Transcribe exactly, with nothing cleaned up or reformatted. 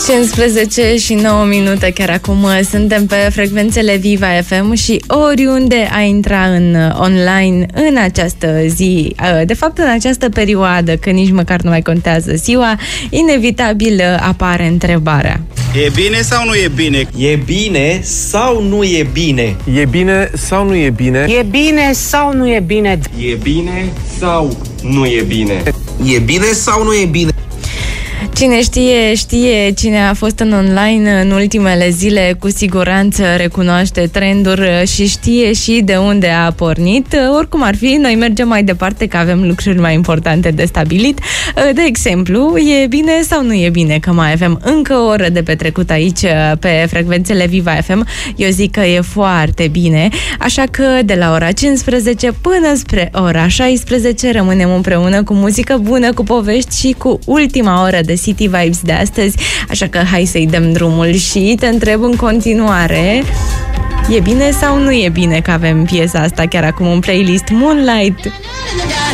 cincisprezece și nouă minute, chiar acum suntem pe frecvențele Viva F M și oriunde ai intra în online în această zi, de fapt în această perioadă, că nici măcar nu mai contează ziua, inevitabil apare întrebarea: e bine sau nu e bine? E bine sau nu e bine? E bine sau nu e bine? E bine sau nu e bine? E bine sau nu e bine? E bine sau nu e bine? Cine știe, știe, cine a fost în online în ultimele zile cu siguranță recunoaște trenduri și știe și de unde a pornit. Oricum ar fi, noi mergem mai departe, că avem lucruri mai importante de stabilit. De exemplu, e bine sau nu e bine că mai avem încă o oră de petrecut aici pe frecvențele Viva F M? Eu zic că e foarte bine, așa că de la ora cincisprezece până spre ora șaisprezece rămânem împreună cu muzică bună, cu povești și cu ultima oră de City Vibes de astăzi, așa că hai să-i dăm drumul și te întreb în continuare: e bine sau nu e bine că avem piesa asta chiar acum în playlist? Moonlight.